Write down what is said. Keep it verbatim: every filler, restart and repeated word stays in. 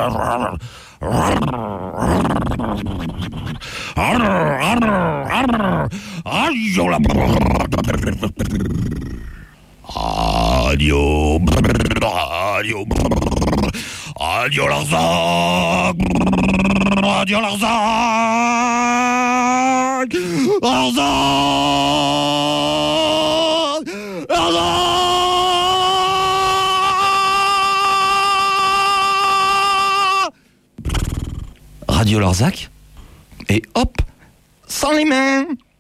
Radio, radio, radio Larzac, radio Larzac, Larzac, Larzac. Radio Larzac, et hop, sans les mains.